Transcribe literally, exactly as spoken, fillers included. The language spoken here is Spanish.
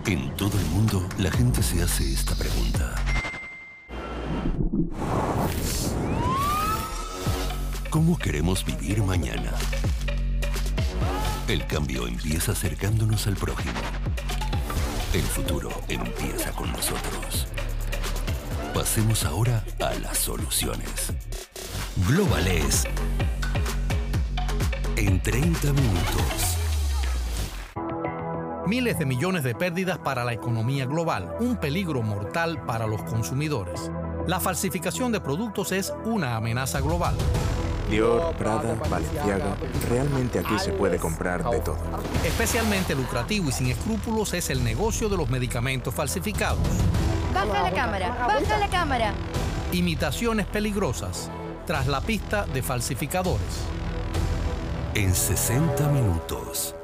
En todo el mundo, la gente se hace esta pregunta. ¿Cómo queremos vivir mañana? El cambio empieza acercándonos al prójimo. El futuro empieza con nosotros. Pasemos ahora a las soluciones. Globales. En treinta minutos. Miles de millones de pérdidas para la economía global, un peligro mortal para los consumidores. La falsificación de productos es una amenaza global. Dior, Prada, Balenciaga, realmente aquí se puede comprar de todo. Especialmente lucrativo y sin escrúpulos es el negocio de los medicamentos falsificados. ¡Baja la cámara! ¡Baja la cámara! Imitaciones peligrosas, tras la pista de falsificadores. En sesenta minutos.